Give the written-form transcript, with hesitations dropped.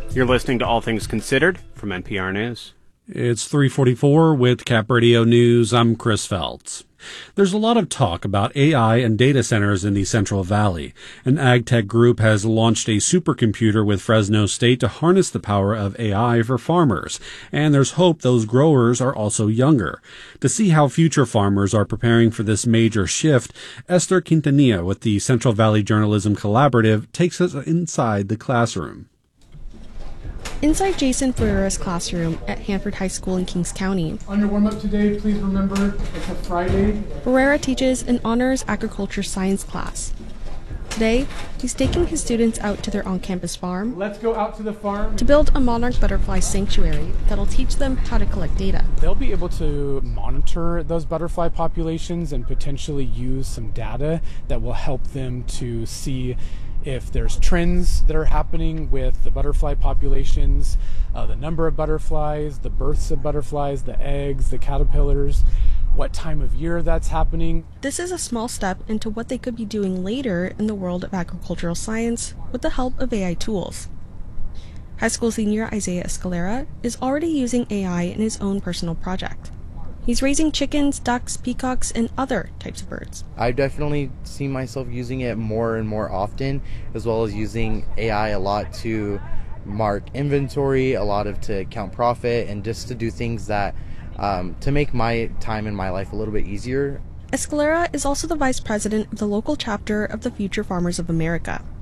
You're listening to All Things Considered from NPR News. It's 3:44 with Cap Radio News. I'm Chris Feltz. There's a lot of talk about AI and data centers in the Central Valley. An ag tech group has launched a supercomputer with Fresno State to harness the power of AI for farmers. And there's hope those growers are also younger. To see how future farmers are preparing for this major shift, Esther Quintanilla with the Central Valley Journalism Collaborative takes us inside the classroom. Inside Jason Ferreira's classroom at Hanford High School in Kings County. On your warm-up today, please remember it's a Friday. Ferreira teaches an honors agriculture science class. Today, he's taking his students out to their on-campus farm. Let's go out to the farm to build a monarch butterfly sanctuary that'll teach them how to collect data. They'll be able to monitor those butterfly populations and potentially use some data that will help them to see if there's trends that are happening with the butterfly populations, the number of butterflies, the births of butterflies, the eggs, the caterpillars, what time of year that's happening. This is a small step into what they could be doing later in the world of agricultural science with the help of AI tools. High school senior Isaiah Escalera is already using AI in his own personal project. He's raising chickens, ducks, peacocks, and other types of birds. I definitely see myself using it more and more often, as well as using AI a lot to mark inventory, to count profit, and just to do things that to make my time in my life a little bit easier. Escalera is also the vice president of the local chapter of the Future Farmers of America.